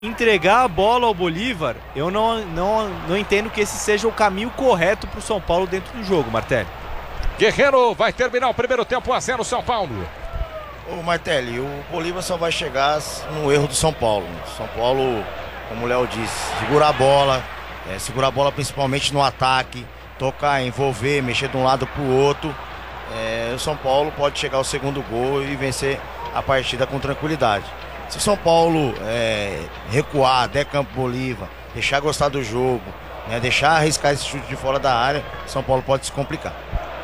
Entregar a bola ao Bolívar, eu não entendo que esse seja o caminho correto para o São Paulo dentro do jogo, Martelli. Guerreiro vai terminar o primeiro tempo 1-0 São Paulo. Ô Martelli, o Bolívar só vai chegar no erro do São Paulo. São Paulo, como o Léo disse, segurar a bola principalmente no ataque, tocar, envolver, mexer de um lado para o outro. O São Paulo pode chegar ao segundo gol e vencer a partida com tranquilidade. Se o São Paulo recuar, der campo Bolívar, deixar gostar do jogo, deixar arriscar esse chute de fora da área, São Paulo pode se complicar.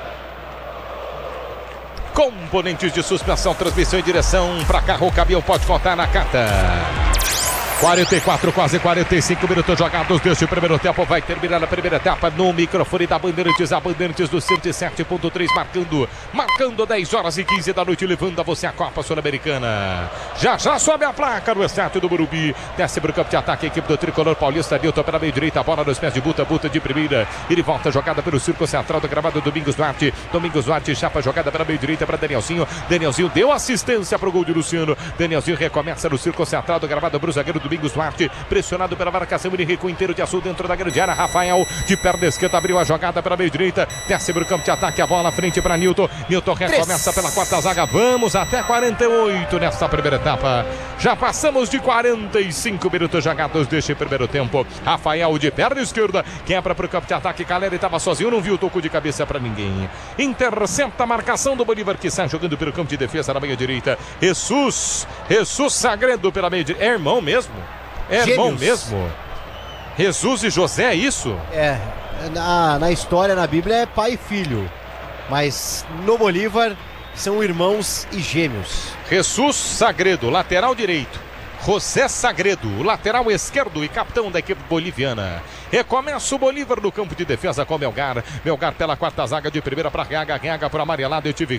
Componentes de suspensão, transmissão e direção para carro, caminhão, pode contar na carta. 44, quase 45 minutos jogados deste primeiro tempo. Vai terminar a primeira etapa no microfone da Bandeirantes. A Bandeirantes do 107.3 marcando 10 horas e 15 da noite, levando a você a Copa Sul-Americana. Já sobe a placa no estádio do Morumbi. Desce para o campo de ataque a equipe do Tricolor Paulista. Nilton pela meia direita, a bola nos pés de Buta de primeira. Ele volta, jogada pelo Círculo Central do gramado. Domingos Duarte chapa, jogada pela meia direita para Danielzinho. Danielzinho deu assistência para o gol de Luciano. Danielzinho recomeça no Círculo Central do gramado para o zagueiro Domingos Duarte, pressionado pela marcação, ele recua inteiro de azul dentro da grande área. Rafael, de perna esquerda, abriu a jogada pela meia direita, desce para o campo de ataque, a bola à frente para Nilton. Nilton recomeça pela quarta zaga. Vamos até 48 nesta primeira etapa. Já passamos de 45 minutos jogados deste primeiro tempo. Rafael, de perna esquerda, quebra para o campo de ataque. Caleri estava sozinho, não viu o toco de cabeça para ninguém. Intercepta a marcação do Bolívar, que sai jogando pelo campo de defesa na meia direita. Jesus Sagredo pela meia direita. É irmão mesmo? É irmão mesmo? Jesus e José, é isso? Na história, na Bíblia, é pai e filho. Mas no Bolívar são irmãos e gêmeos. Jesus Sagredo, lateral direito. José Sagredo, lateral esquerdo e capitão da equipe boliviana. Recomeça o Bolívar no campo de defesa com Melgar. Melgar pela quarta zaga, de primeira para Reaga. Reaga para Amarelado. Eu tive